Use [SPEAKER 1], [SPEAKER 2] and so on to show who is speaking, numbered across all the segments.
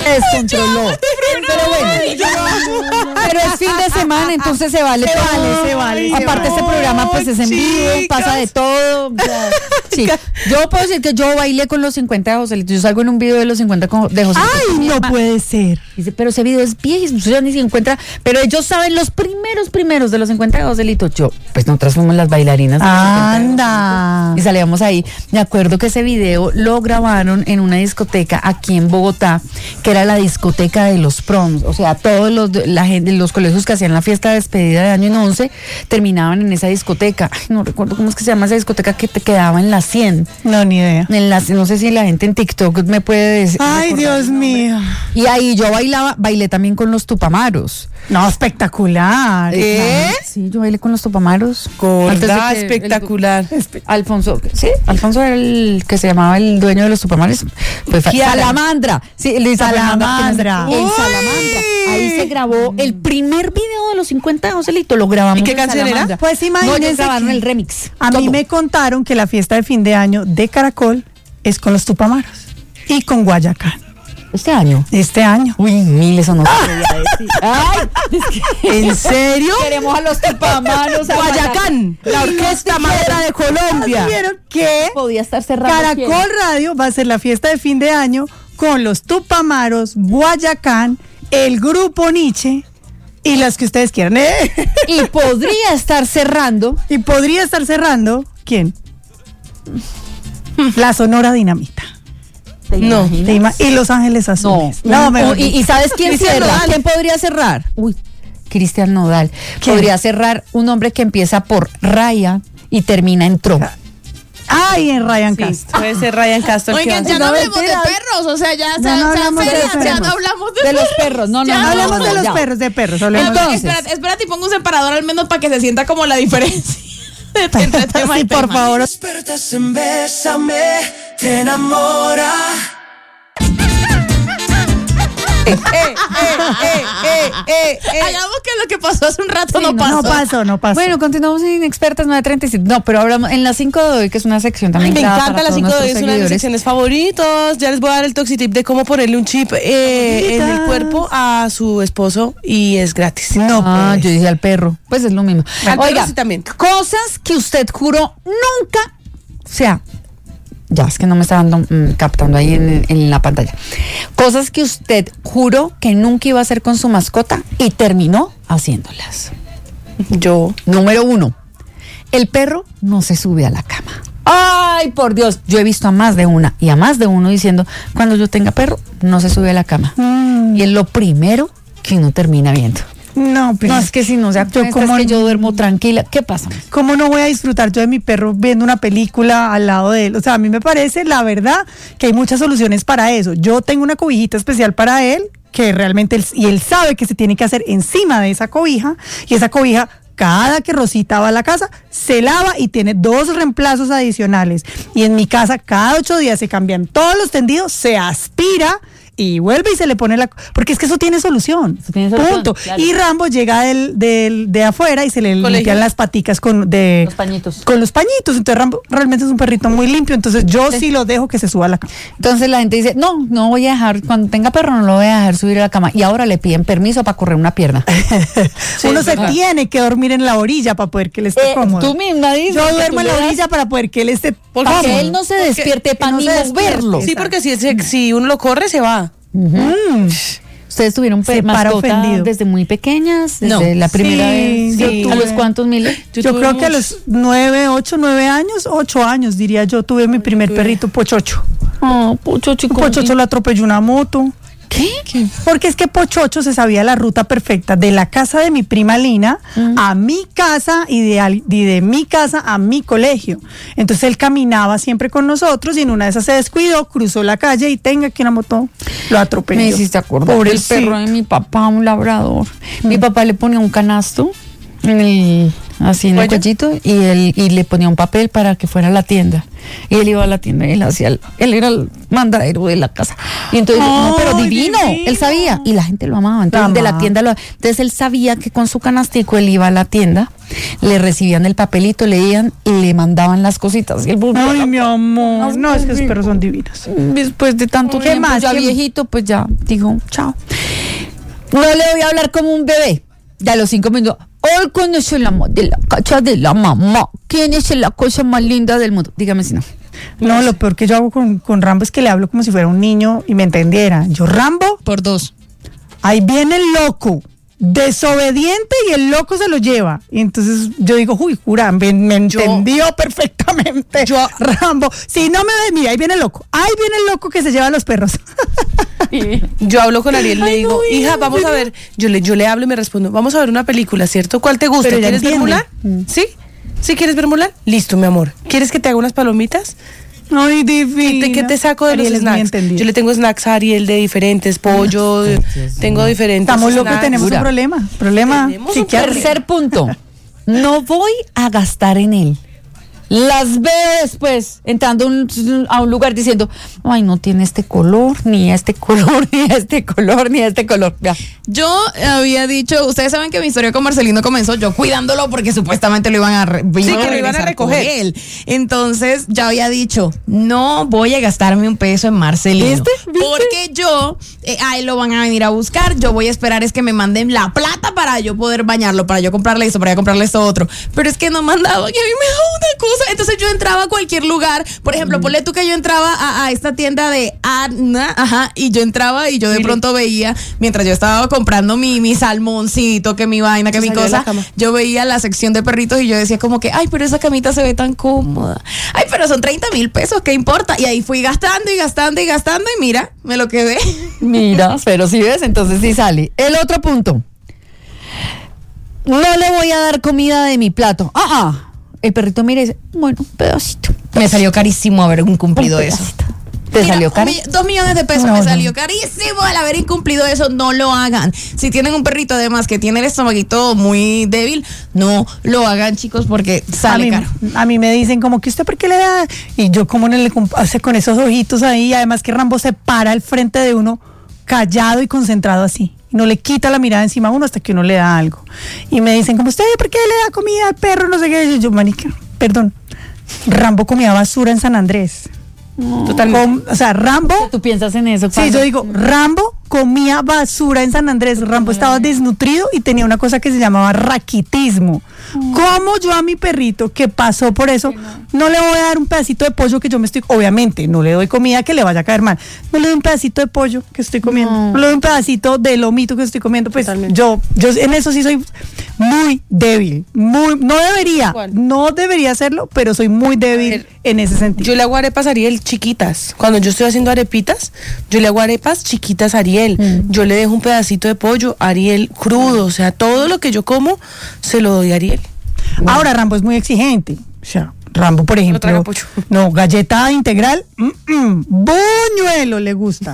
[SPEAKER 1] descontroló. Pero bueno, pero es fin de semana, entonces se vale todo.
[SPEAKER 2] Se vale.
[SPEAKER 1] Aparte este programa pues es en vivo, pasa de todo. O sea, sí. Yo puedo decir que yo bailé con los 50 de Joselito. Yo salgo en un video de los 50 de Joselito.
[SPEAKER 2] Ay, no puede ser.
[SPEAKER 1] Dice, pero ese video es viejo, ya ni se encuentra. Pero ellos saben los primeros de los 50 de Joselito. Yo, pues nosotras fuimos las bailarinas.
[SPEAKER 2] Anda.
[SPEAKER 1] Y salíamos ahí. Me acuerdo que ese video lo grabaron en una discoteca aquí en Bogotá, que era la discoteca de los proms. O sea, todos la gente, los colegios que hacían la fiesta de despedida de año en 11 terminaban en esa discoteca. Ay, no recuerdo cómo es que se llama esa discoteca que te quedaba en la 100.
[SPEAKER 2] No, ni idea.
[SPEAKER 1] No sé si la gente en TikTok me puede decir.
[SPEAKER 2] Ay, Dios mío.
[SPEAKER 1] Y ahí yo bailé también con los Tupamaros.
[SPEAKER 2] No, espectacular.
[SPEAKER 1] Sí, yo bailé con los Tupamaros.
[SPEAKER 3] Gorda, espectacular.
[SPEAKER 1] Alfonso, ¿sí? Alfonso era el que se llamaba el dueño de los Tupamaros. Pues, Salamandra. Sí, Luis
[SPEAKER 2] Salamandra.
[SPEAKER 1] El Salamandra. Ahí se grabó el primer video de los 50 de Joselito. Lo grabamos.
[SPEAKER 3] ¿Y qué canción era?
[SPEAKER 2] Pues imagínense.
[SPEAKER 1] No, ellos grabaron el remix.
[SPEAKER 2] A mí me contaron que la fiesta de fin de año de Caracol es con los Tupamaros y con Guayacán.
[SPEAKER 1] ¿Este año?
[SPEAKER 2] Este año.
[SPEAKER 1] Uy, eso no se podía decir. Ay, es que
[SPEAKER 3] ¿en serio?
[SPEAKER 1] Queremos a los Tupamaros.
[SPEAKER 3] Guayacán, la orquesta madera de Colombia.
[SPEAKER 2] ¿Vieron que
[SPEAKER 1] podía estar cerrado?
[SPEAKER 2] Caracol Radio va a ser la fiesta de fin de año con los Tupamaros, Guayacán, el grupo Nietzsche y las que ustedes quieran.
[SPEAKER 1] Y podría estar cerrando.
[SPEAKER 2] ¿Quién? La Sonora Dinamita.
[SPEAKER 3] No.
[SPEAKER 2] Y Los Ángeles Azules.
[SPEAKER 1] ¿Y sabes quién cierra? ¿Quién podría cerrar? Uy, Cristian Nodal.
[SPEAKER 2] ¿Quién?
[SPEAKER 1] Podría cerrar un hombre que empieza por Raya y termina en Tro.
[SPEAKER 2] Ay, en Ryan Castro.
[SPEAKER 3] Puede ser Ryan Castro.
[SPEAKER 4] Oigan, ya no hablemos de perros, o sea, ya no hablamos
[SPEAKER 1] de los perros. No
[SPEAKER 2] hablamos de los perros, de perros.
[SPEAKER 4] Entonces, espérate y pongo un separador al menos para que se sienta como la diferencia. Entre tema y
[SPEAKER 2] por
[SPEAKER 4] tema.
[SPEAKER 2] favor.
[SPEAKER 5] Despertas en Bésame, te enamora.
[SPEAKER 4] Hagamos que lo que pasó hace un rato no pasó.
[SPEAKER 2] No pasó.
[SPEAKER 1] Bueno, continuamos en Inexpertas 937. No, pero hablamos en la 5 de hoy, que es una sección también.
[SPEAKER 3] Me encanta la 5 de hoy, es una de mis
[SPEAKER 1] seguidores.
[SPEAKER 3] secciones favoritos. Ya les voy a dar el toxitip de cómo ponerle un chip en el cuerpo a su esposo y es gratis.
[SPEAKER 1] No, yo dije al perro. Pues es lo mismo.
[SPEAKER 3] Al
[SPEAKER 1] Oiga,
[SPEAKER 3] perro sí también.
[SPEAKER 1] cosas que usted juró nunca, o sea, ya es que no me está captando ahí en la pantalla. Cosas que usted juró que nunca iba a hacer con su mascota y terminó haciéndolas.
[SPEAKER 3] Yo.
[SPEAKER 1] Número 1. El perro no se sube a la cama. Ay, por Dios. Yo he visto a más de una y a más de uno diciendo, cuando yo tenga perro, no se sube a la cama. Y es lo primero que uno termina viendo.
[SPEAKER 2] No, pero
[SPEAKER 1] No, es que si no se acuesta, es que yo duermo tranquila. ¿Qué pasa?
[SPEAKER 2] ¿Cómo no voy a disfrutar yo de mi perro viendo una película al lado de él? O sea, a mí me parece, la verdad, que hay muchas soluciones para eso. Yo tengo una cobijita especial para él, que realmente él sabe que se tiene que hacer encima de esa cobija, y esa cobija, cada que Rosita va a la casa, se lava y tiene 2 reemplazos adicionales. Y en mi casa, cada 8 días se cambian todos los tendidos, se aspira y vuelve y se le pone porque es que eso tiene solución. Punto.
[SPEAKER 1] Claro.
[SPEAKER 2] Y Rambo llega de afuera y se le limpian las paticas con los
[SPEAKER 1] pañitos.
[SPEAKER 2] Con los pañitos. Entonces Rambo realmente es un perrito muy limpio. Entonces yo sí lo dejo que se suba a la cama.
[SPEAKER 1] Entonces la gente dice, no voy a dejar, cuando tenga perro no lo voy a dejar subir a la cama. Y ahora le piden permiso para correr una pierna.
[SPEAKER 2] Uno se tiene que dormir en la orilla para poder que él esté cómodo.
[SPEAKER 1] Tú misma dices.
[SPEAKER 2] Yo duermo en la orilla para poder que él esté
[SPEAKER 1] para que él no se despierte para ni moverlo.
[SPEAKER 3] Sí, porque si uno lo corre, se va.
[SPEAKER 1] ¿Ustedes tuvieron mascota desde muy pequeñas? ¿Desde la primera vez?
[SPEAKER 3] Sí.
[SPEAKER 1] ¿A los cuántos, Mile?
[SPEAKER 2] Yo creo que a los 8 años, diría yo, tuve mi primer perrito, Pochocho.
[SPEAKER 1] Pochocho.
[SPEAKER 2] Pochocho lo atropelló una moto.
[SPEAKER 1] ¿Qué?
[SPEAKER 2] Porque es que Pochocho se sabía la ruta perfecta de la casa de mi prima Lina a mi casa y de mi casa a mi colegio. Entonces él caminaba siempre con nosotros y en una de esas se descuidó, cruzó la calle y tenga que una moto lo atropelló.
[SPEAKER 1] Me hiciste acordar del perro de mi papá, un labrador. Mi papá le ponía un canasto así en el cuellito y le ponía un papel para que fuera a la tienda. Y él iba a la tienda y él era el mandadero de la casa. Y entonces, no, pero divino, él sabía. Y la gente lo amaba. Entonces, de la tienda entonces él sabía que con su canastico él iba a la tienda, le recibían el papelito, leían y le mandaban las cositas. Y él
[SPEAKER 2] ay, mi amor. No, es que los perros son divinos.
[SPEAKER 1] Después de tanto tiempo,
[SPEAKER 2] más?
[SPEAKER 1] ya viejito, pues ya dijo, chao. No le voy a hablar como un bebé. Ya a los 5 minutos. Hoy conoce la de la cacha de la mamá. ¿Quién es la cosa más linda del mundo? Dígame si no.
[SPEAKER 2] No, lo peor que yo hago con Rambo es que le hablo como si fuera un niño y me entendiera. Yo, Rambo,
[SPEAKER 4] Por 2.
[SPEAKER 2] ahí viene el loco, desobediente, y el loco se lo lleva. Y entonces yo digo, uy, jura, me entendió perfectamente. Rambo, si no me ve, mira, ahí viene el loco que se lleva a los perros.
[SPEAKER 3] Yo hablo con Ariel y le digo, hija, vamos a ver. Yo le hablo y me respondo, vamos a ver una película, ¿cierto? ¿Cuál te gusta?
[SPEAKER 2] Pero ella
[SPEAKER 3] ¿Quieres ver
[SPEAKER 2] entiende.
[SPEAKER 3] Mulan? ¿Sí? ¿Sí quieres ver Mulan? Listo, mi amor. ¿Quieres que te haga unas palomitas?
[SPEAKER 2] Ay, divina.
[SPEAKER 3] ¿Qué te saco de
[SPEAKER 2] Ariel
[SPEAKER 3] los
[SPEAKER 2] es muy
[SPEAKER 3] snacks?
[SPEAKER 2] entendido.
[SPEAKER 3] Yo le tengo snacks a Ariel de diferentes, pollo, tengo diferentes
[SPEAKER 2] Estamos locos,
[SPEAKER 3] snacks.
[SPEAKER 2] tenemos un problema
[SPEAKER 3] Tenemos un
[SPEAKER 2] psiquiátrico.
[SPEAKER 1] Tercer punto. No voy a gastar en él. Las veo después entrando a un lugar diciendo, ay, no tiene este color, ni este color, ni este color, ni este color. Ya.
[SPEAKER 4] Yo había dicho, ustedes saben que mi historia con Marcelino comenzó yo cuidándolo porque supuestamente lo iban a
[SPEAKER 3] que lo iban a
[SPEAKER 4] regresar
[SPEAKER 3] recoger.
[SPEAKER 4] con él. Entonces ya había dicho, no voy a gastarme un peso en Marcelino.
[SPEAKER 1] ¿Viste?
[SPEAKER 4] Porque yo, a él lo van a venir a buscar, yo voy a esperar es que me manden la plata para yo poder bañarlo, para yo comprarle esto, para yo comprarle esto otro. Pero es que no mandaban y a mí me daba una cosa. Entonces yo entraba a cualquier lugar, por ejemplo, ponle tú que yo entraba a esta tienda de Adna, y yo entraba y yo de pronto veía, mientras yo estaba comprando mi salmoncito, que mi vaina, que mi
[SPEAKER 3] Salió de la
[SPEAKER 4] cosa,
[SPEAKER 3] cama.
[SPEAKER 4] yo veía la sección de perritos y yo decía como que, ay, pero esa camita se ve tan cómoda. Ay, pero son 30,000 pesos, ¿qué importa? Y ahí fui gastando y gastando y gastando y mira, me lo quedé.
[SPEAKER 1] Mira, pero si ves, entonces sí sale. El otro punto. No le voy a dar comida de mi plato. El perrito mira y dice, bueno, un pedacito.
[SPEAKER 4] Me salió carísimo haber incumplido
[SPEAKER 1] Un
[SPEAKER 4] eso.
[SPEAKER 1] pedacito. ¿Te
[SPEAKER 4] Mira,
[SPEAKER 1] salió caro?
[SPEAKER 4] 2 millones de pesos
[SPEAKER 2] No,
[SPEAKER 4] me
[SPEAKER 2] no.
[SPEAKER 4] salió carísimo al haber incumplido eso. No lo hagan. Si tienen un perrito además que tiene el estomaguito muy débil, no lo hagan, chicos, porque sale caro.
[SPEAKER 2] A mí me dicen como que usted por qué le da, y yo como le hace con esos ojitos ahí, además que Rambo se para al frente de uno callado y concentrado así, y no le quita la mirada encima a uno hasta que uno le da algo, y me dicen como usted por qué le da comida al perro, no sé qué. Y yo, marica, perdón, Rambo comía basura en San Andrés.
[SPEAKER 3] Totalmente.
[SPEAKER 2] O sea, Rambo,
[SPEAKER 1] ¿Tú piensas en eso?
[SPEAKER 2] sí,
[SPEAKER 1] Pablo?
[SPEAKER 2] yo digo, Rambo comía basura en San Andrés. Rambo estaba desnutrido y tenía una cosa que se llamaba raquitismo. ¿Cómo yo a mi perrito que pasó por eso no le voy a dar un pedacito de pollo que yo me estoy, obviamente, no le doy comida que le vaya a caer mal, no le doy un pedacito de pollo que estoy comiendo, no le doy un pedacito de lomito que estoy comiendo? Pues
[SPEAKER 3] Totalmente.
[SPEAKER 2] yo en eso sí soy muy débil, no debería hacerlo, pero soy muy débil en ese sentido.
[SPEAKER 3] Yo le hago arepas a Ariel chiquitas. Cuando yo estoy haciendo arepitas, yo le hago arepas chiquitas a Ariel. Yo le dejo un pedacito de pollo a Ariel crudo. O sea, todo lo que yo como se lo doy a Ariel.
[SPEAKER 2] Ahora Rambo es muy exigente. O sea, Rambo, por ejemplo,
[SPEAKER 3] traga pollo.
[SPEAKER 2] no, galleta integral, buñuelo le gusta.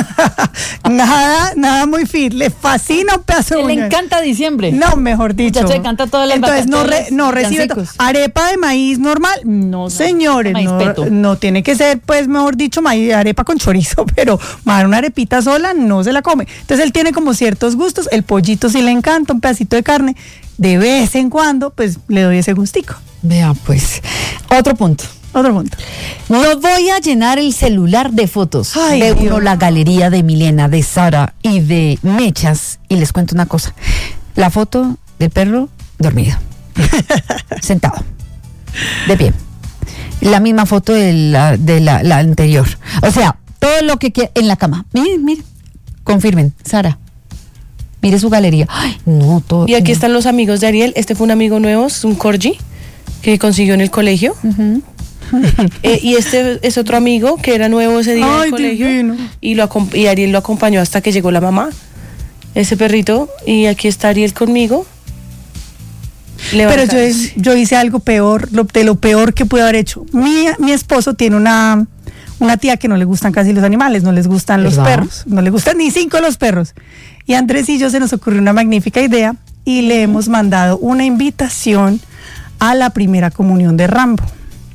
[SPEAKER 2] nada muy fit, le fascina un pedazo de
[SPEAKER 1] Le
[SPEAKER 2] buñuelo.
[SPEAKER 1] encanta diciembre.
[SPEAKER 2] No, mejor dicho.
[SPEAKER 1] Muchacho, le encanta todas las
[SPEAKER 2] Entonces
[SPEAKER 1] vacas,
[SPEAKER 2] no
[SPEAKER 1] todos los
[SPEAKER 2] recibe todo.
[SPEAKER 1] villancicos.
[SPEAKER 2] Arepa de maíz normal, no señores,
[SPEAKER 1] maíz peto.
[SPEAKER 2] no tiene que ser, pues, mejor dicho, arepa con chorizo, pero una arepita sola no se la come. Entonces él tiene como ciertos gustos, el pollito sí le encanta, un pedacito de carne, de vez en cuando, pues le doy ese gustico.
[SPEAKER 1] Vea, pues. Otro punto. No voy a llenar el celular de fotos.
[SPEAKER 2] Ay,
[SPEAKER 1] de
[SPEAKER 2] Dios.
[SPEAKER 1] la galería de Milena, de Sara y de Mechas. Y les cuento una cosa. La foto del perro dormido. Sentado. De pie. La misma foto de la anterior. O sea, todo lo que en la cama. Miren. Confirmen. Sara. Mire su galería. Ay, no, todo.
[SPEAKER 3] Y aquí están los amigos de Ariel. Este fue un amigo nuevo, es un corgi que consiguió en el colegio. Y este es otro amigo que era nuevo ese día en
[SPEAKER 2] Ay,
[SPEAKER 3] el colegio.
[SPEAKER 2] divino.
[SPEAKER 3] Y Ariel lo acompañó hasta que llegó la mamá. Ese perrito. Y aquí está Ariel conmigo.
[SPEAKER 2] Pero yo hice algo peor, de lo peor que pude haber hecho. Mi esposo tiene una tía que no le gustan casi los animales, no les gustan los
[SPEAKER 1] ¿Verdad?
[SPEAKER 2] perros, no le gustan ni 5 los perros. Y a Andrés y yo se nos ocurrió una magnífica idea y le hemos mandado una invitación a la primera comunión de Rambo.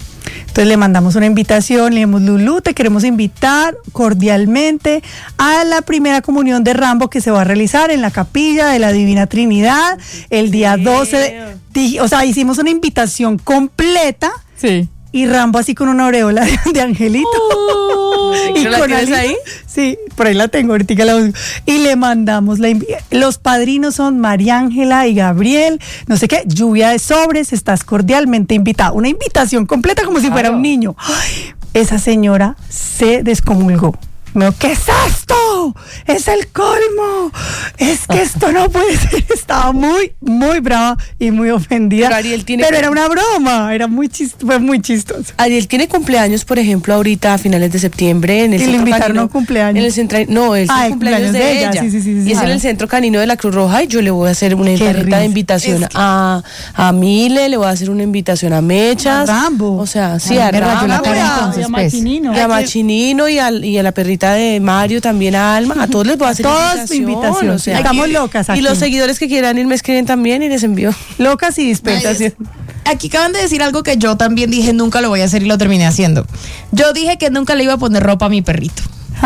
[SPEAKER 2] Entonces le mandamos una invitación, le dijimos, Lulú, te queremos invitar cordialmente a la primera comunión de Rambo que se va a realizar en la capilla de la Divina Trinidad el día 12 o sea, hicimos una invitación completa.
[SPEAKER 1] Sí.
[SPEAKER 2] Y Rambo así con una aureola de angelito.
[SPEAKER 3] ¿Y la tienes ahí?
[SPEAKER 2] Sí, por ahí la tengo, ahorita la busco. Y le mandamos los padrinos son María Ángela y Gabriel, no sé qué, lluvia de sobres, estás cordialmente invitada. Una invitación completa como si fuera un niño. Ay, esa señora se descomulgó. No, ¿qué es esto? Es el colmo. Es que esto no puede ser. Estaba muy, muy brava y muy ofendida. Pero era una broma, fue muy chistoso.
[SPEAKER 3] Ariel tiene cumpleaños, por ejemplo, ahorita a finales de septiembre en el
[SPEAKER 2] Centro
[SPEAKER 3] Canino.
[SPEAKER 2] invitaron a un cumpleaños.
[SPEAKER 3] En el centro, no, el cumpleaños de ella.
[SPEAKER 2] Sí,
[SPEAKER 3] y es en el Centro Canino de la Cruz Roja y yo le voy a hacer una tarjeta de invitación a Mile, le voy a hacer una invitación a Mechas.
[SPEAKER 2] A Rambo.
[SPEAKER 3] O sea, sí, a Rambo.
[SPEAKER 2] Y a Machinino.
[SPEAKER 3] Y a Machinino y a la perrita de Mario, también a Alma. A todos les voy a hacer invitación.
[SPEAKER 2] O sea, estamos locas aquí.
[SPEAKER 3] Y los seguidores que quieran ir me escriben también y les envío.
[SPEAKER 2] Locas y dispensación.
[SPEAKER 4] Aquí acaban de decir algo que yo también dije nunca lo voy a hacer y lo terminé haciendo. Yo dije que nunca le iba a poner ropa a mi perrito.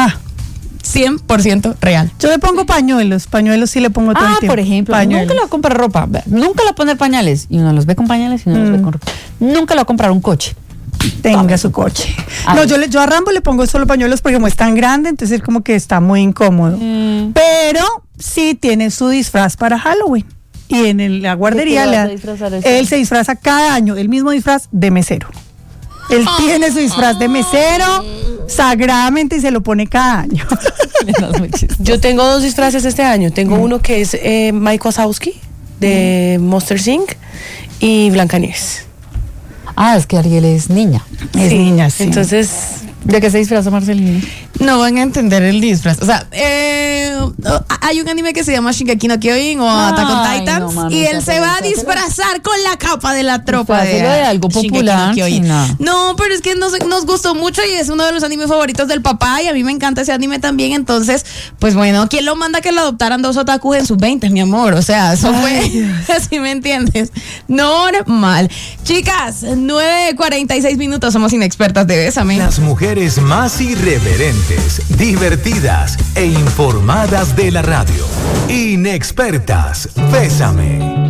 [SPEAKER 4] 100% real.
[SPEAKER 2] Yo le pongo pañuelos sí le pongo todo el tiempo.
[SPEAKER 1] Por ejemplo,
[SPEAKER 2] pañuelos.
[SPEAKER 1] nunca le voy a comprar ropa, nunca le voy a poner pañales. Y uno los ve con pañales y uno los ve con ropa. Nunca le voy a comprar un coche.
[SPEAKER 2] Tenga su coche. No, yo a Rambo le pongo solo pañuelos porque como es tan grande, entonces él como que está muy incómodo. Pero sí tiene su disfraz para Halloween. Y en la guardería él se disfraza cada año, el mismo disfraz de mesero. Él tiene su disfraz de mesero sagradamente y se lo pone cada año.
[SPEAKER 3] Yo tengo 2 disfraces este año. Tengo uno que es Mike Wazowski de Monster Inc. y Blancanieves.
[SPEAKER 1] Es que Ariel es niña.
[SPEAKER 2] Es niña, sí.
[SPEAKER 3] Entonces,
[SPEAKER 1] ¿de qué se disfraza Marcelina?
[SPEAKER 4] No van a entender el disfraz. O sea, hay un anime que se llama Shingeki no Kyojin o Attack on Titans y él se va a disfrazar con la capa de la tropa
[SPEAKER 1] de algo popular.
[SPEAKER 4] No, pero es que nos gustó mucho y es uno de los animes favoritos del papá y a mí me encanta ese anime también. Entonces, pues bueno, ¿quién lo manda que lo adoptaran 2 otakus en sus 20, mi amor? O sea, eso fue, así me entiendes. Normal. Chicas, 9:46, somos inexpertas de Bésame.
[SPEAKER 6] Las mujeres más irreverentes, divertidas e informadas de la radio. Inexpertas, Bésame.